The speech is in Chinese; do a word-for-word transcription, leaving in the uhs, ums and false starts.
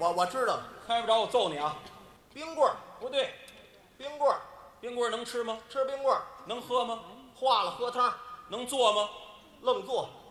我我知道了， 猜不着我揍你啊！ 冰棍儿， 不对， 冰棍儿， 冰棍儿能吃吗？ 吃冰棍儿， 能喝吗？ 化了喝汤， 能做吗？ 愣做。